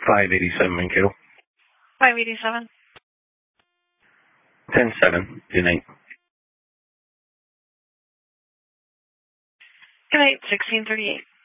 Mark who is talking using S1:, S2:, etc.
S1: 587 Mankato.
S2: 587.
S1: 10-7. Good night.
S2: Good night, 1638.